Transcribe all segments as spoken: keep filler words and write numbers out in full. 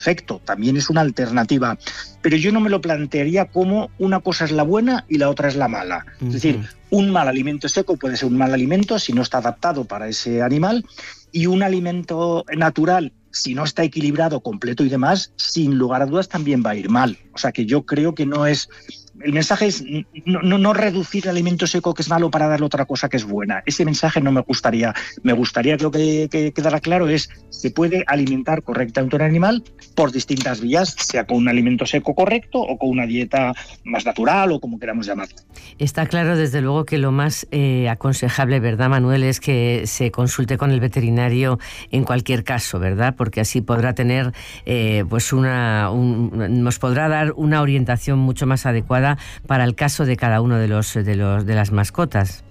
perfecto, también es una alternativa, pero yo no me lo plantearía como una cosa es la buena y la otra es la mala. Uh-huh. Es decir, un mal alimento seco puede ser un mal alimento si no está adaptado para ese animal, y un alimento natural, si no está equilibrado, completo y demás, sin lugar a dudas también va a ir mal. O sea que yo creo que no es... El mensaje es no, no, no reducir el alimento seco que es malo para darle otra cosa que es buena. Ese mensaje no me gustaría. Me gustaría que lo que, que quedara claro es se puede alimentar correctamente un animal por distintas vías, sea con un alimento seco correcto o con una dieta más natural o como queramos llamarlo. Está claro, desde luego, que lo más eh, aconsejable, ¿verdad, Manuel?, es que se consulte con el veterinario en cualquier caso, ¿verdad? Porque así podrá tener, eh, pues una, un, nos podrá dar una orientación mucho más adecuada para el caso de cada uno de los de los de las mascotas.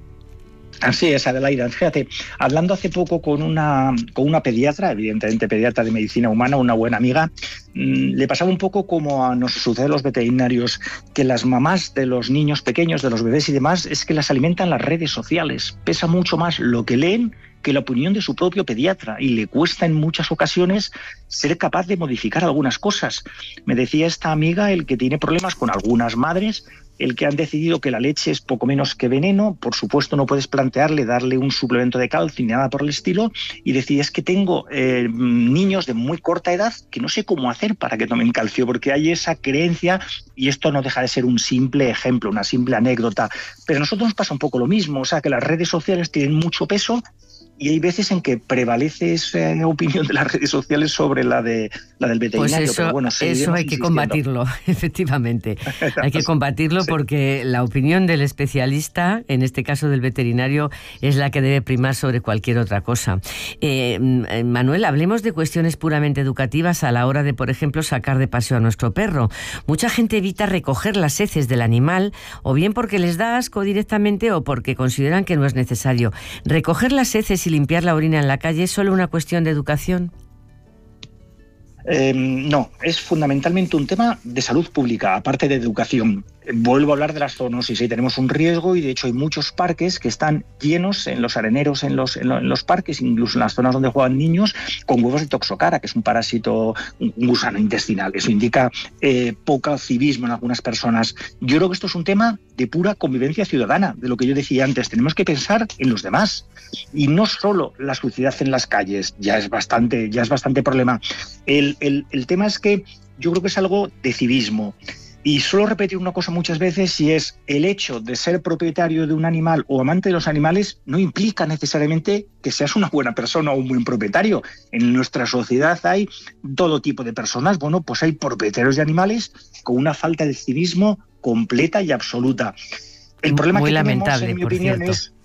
Así es, Adelaida. Fíjate, hablando hace poco con una, con una pediatra, evidentemente pediatra de medicina humana, una buena amiga, mmm, le pasaba un poco como a nos sucede a los veterinarios, que las mamás de los niños pequeños, de los bebés y demás, es que las alimentan las redes sociales. Pesa mucho más lo que leen que la opinión de su propio pediatra, y le cuesta en muchas ocasiones ser capaz de modificar algunas cosas. Me decía esta amiga el que tiene problemas con algunas madres, el que han decidido que la leche es poco menos que veneno. Por supuesto no puedes plantearle darle un suplemento de calcio ni nada por el estilo, y decía, es que tengo eh, niños de muy corta edad que no sé cómo hacer para que tomen calcio, porque hay esa creencia, y esto no deja de ser un simple ejemplo, una simple anécdota. Pero a nosotros nos pasa un poco lo mismo, o sea que las redes sociales tienen mucho peso, y hay veces en que prevalece esa opinión de las redes sociales sobre la de la del veterinario. Pues eso, pero bueno, eso hay que insistiendo. combatirlo, efectivamente. Hay que combatirlo sí. Porque la opinión del especialista, en este caso del veterinario, es la que debe primar sobre cualquier otra cosa. Eh, Manuel, hablemos de cuestiones puramente educativas a la hora de, por ejemplo, sacar de paseo a nuestro perro. Mucha gente evita recoger las heces del animal, o bien porque les da asco directamente o porque consideran que no es necesario. Recoger las heces y limpiar la orina en la calle es solo una cuestión de educación. Eh, no, es fundamentalmente un tema de salud pública, aparte de educación. Vuelvo a hablar de las zoonosis. Ahí tenemos un riesgo, y de hecho hay muchos parques que están llenos en los areneros, en los, en los parques, incluso en las zonas donde juegan niños, con huevos de toxocara, que es un parásito, un gusano intestinal. Eso indica eh, poco civismo en algunas personas. Yo creo que esto es un tema de pura convivencia ciudadana, de lo que yo decía antes. Tenemos que pensar en los demás, y no solo la suciedad en las calles. Ya es bastante, ya es bastante problema. El, el, el tema es que yo creo que es algo de civismo. Y suelo repetir una cosa muchas veces, y es el hecho de ser propietario de un animal o amante de los animales no implica necesariamente que seas una buena persona o un buen propietario. En nuestra sociedad hay todo tipo de personas. Bueno, pues hay propietarios de animales con una falta de civismo completa y absoluta. El problema Muy que lamentable, tenemos, en mi por opinión, cierto. es...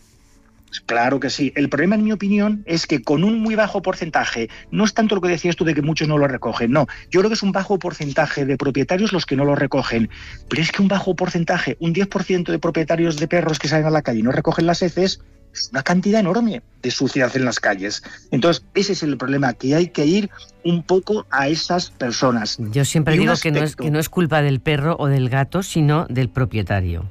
Claro que sí. El problema, en mi opinión, es que con un muy bajo porcentaje, no es tanto lo que decías tú de que muchos no lo recogen, no. Yo creo que es un bajo porcentaje de propietarios los que no lo recogen. Pero es que un bajo porcentaje, un diez por ciento de propietarios de perros que salen a la calle y no recogen las heces, es una cantidad enorme de suciedad en las calles. Entonces, ese es el problema, que hay que ir un poco a esas personas. Yo siempre y digo aspecto, que no es, que no es culpa del perro o del gato, sino del propietario.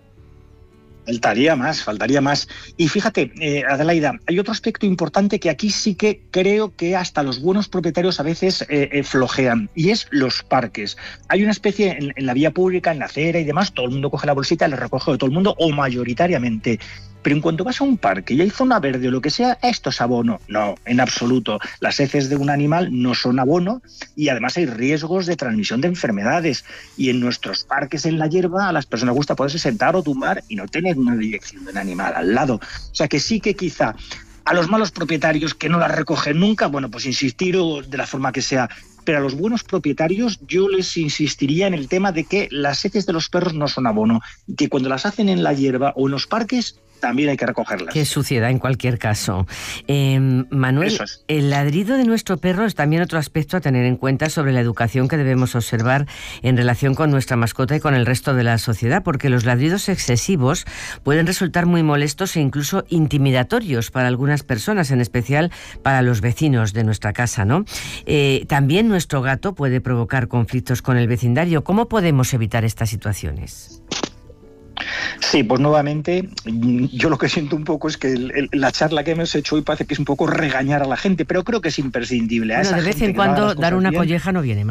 Faltaría más, faltaría más. Y fíjate, eh, Adelaida, hay otro aspecto importante que aquí sí que creo que hasta los buenos propietarios a veces eh, eh, flojean, y es los parques. Hay una especie en, en la vía pública, en la acera y demás, todo el mundo coge la bolsita, le recoge de todo el mundo, o mayoritariamente. Pero en cuanto vas a un parque y hay zona verde o lo que sea, esto es abono. No, en absoluto. Las heces de un animal no son abono, y además hay riesgos de transmisión de enfermedades. Y en nuestros parques, en la hierba, a las personas les gusta poderse sentar o tumbar y no tener una dirección del animal al lado. O sea que sí que quizá a los malos propietarios que no las recogen nunca, bueno, pues insistir de la forma que sea. Pero a los buenos propietarios yo les insistiría en el tema de que las heces de los perros no son abono, y que cuando las hacen en la hierba o en los parques también hay que recogerlas. Qué suciedad en cualquier caso. Eh, Manuel, es. el ladrido de nuestro perro es también otro aspecto a tener en cuenta sobre la educación que debemos observar en relación con nuestra mascota y con el resto de la sociedad, porque los ladridos excesivos pueden resultar muy molestos e incluso intimidatorios para algunas personas, en especial para los vecinos de nuestra casa, ¿no? Eh, también nuestro gato puede provocar conflictos con el vecindario. ¿Cómo podemos evitar estas situaciones? Sí, pues nuevamente, yo lo que siento un poco es que el, el, la charla que hemos hecho hoy parece que es un poco regañar a la gente, pero creo que es imprescindible. A bueno, esa de vez gente en cuando dar una bien, colleja no viene mal.